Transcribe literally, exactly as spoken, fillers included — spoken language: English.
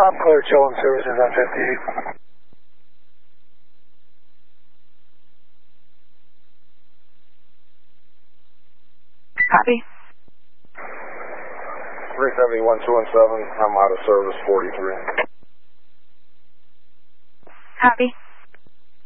I'm clear, Chilling Services on fifty-eight. Copy. three seventy-one, two one seven, I'm out of service, forty-three. Copy.